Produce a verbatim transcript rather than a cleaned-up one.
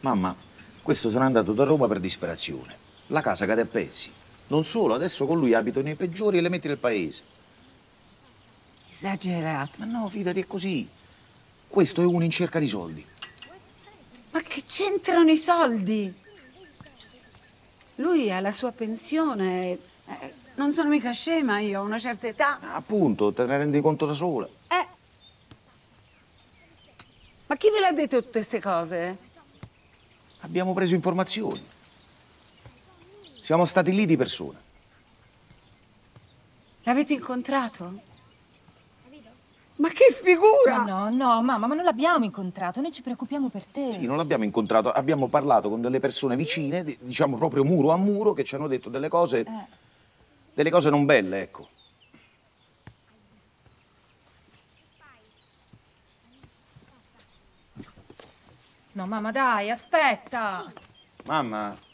Mamma, questo se n'è andato da Roma per disperazione. La casa cade a pezzi. Non solo, adesso con lui abito nei peggiori elementi del paese. Esagerato. Ma no, fidati, è così. Questo è uno in cerca di soldi. Ma che c'entrano i soldi? Lui ha la sua pensione. Eh, non sono mica scema io, ho una certa età. Ah, appunto, te ne rendi conto da sola. Eh. Ma chi ve l'ha detto tutte queste cose? Abbiamo preso informazioni. Siamo stati lì di persona. L'avete incontrato? Ma che figura! Ma no, no, mamma, ma non l'abbiamo incontrato, noi ci preoccupiamo per te. Sì, non l'abbiamo incontrato, abbiamo parlato con delle persone vicine, di- diciamo proprio muro a muro, che ci hanno detto delle cose, Eh. delle cose non belle, ecco. No, mamma, dai, aspetta. Mamma,